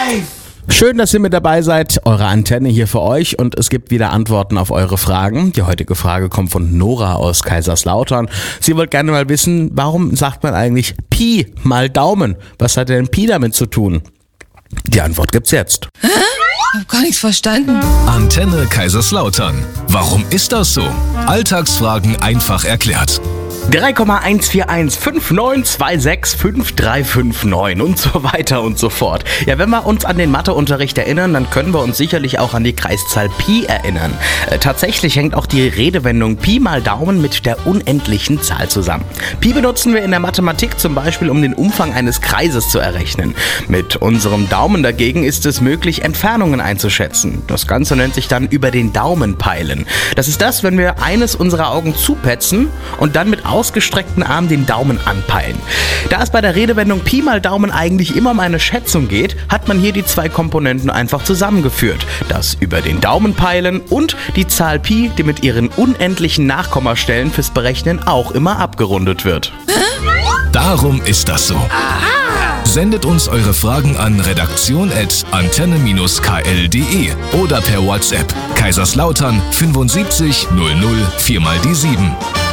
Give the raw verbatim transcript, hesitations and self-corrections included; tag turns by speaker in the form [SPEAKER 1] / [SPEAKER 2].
[SPEAKER 1] Schön, dass ihr mit dabei seid. Eure Antenne hier für euch und es gibt wieder Antworten auf eure Fragen. Die heutige Frage kommt von Nora aus Kaiserslautern. Sie wollte gerne mal wissen, warum sagt man eigentlich Pi mal Daumen? Was hat denn Pi damit zu tun? Die Antwort gibt's jetzt.
[SPEAKER 2] Hä? Ich hab gar nichts verstanden.
[SPEAKER 3] Antenne Kaiserslautern. Warum ist das so? Alltagsfragen einfach erklärt.
[SPEAKER 1] drei Komma eins vier eins fünf neun zwei sechs fünf drei fünf neun und so weiter und so fort. Ja, wenn wir uns an den Matheunterricht erinnern, dann können wir uns sicherlich auch an die Kreiszahl Pi erinnern. Äh, tatsächlich hängt auch die Redewendung Pi mal Daumen mit der unendlichen Zahl zusammen. Pi benutzen wir in der Mathematik zum Beispiel, um den Umfang eines Kreises zu errechnen. Mit unserem Daumen dagegen ist es möglich, Entfernungen einzuschätzen. Das Ganze nennt sich dann über den Daumen peilen. Das ist das, wenn wir eines unserer Augen zupetzen und dann mit ausgestreckten Arm den Daumen anpeilen. Da es bei der Redewendung Pi mal Daumen eigentlich immer um eine Schätzung geht, hat man hier die zwei Komponenten einfach zusammengeführt. Das über den Daumen peilen und die Zahl Pi, die mit ihren unendlichen Nachkommastellen fürs Berechnen auch immer abgerundet wird.
[SPEAKER 3] Darum ist das so. Sendet uns eure Fragen an redaktion at antenne k l punkt d e oder per WhatsApp Kaiserslautern fünfundsiebzig null null vier mal die sieben.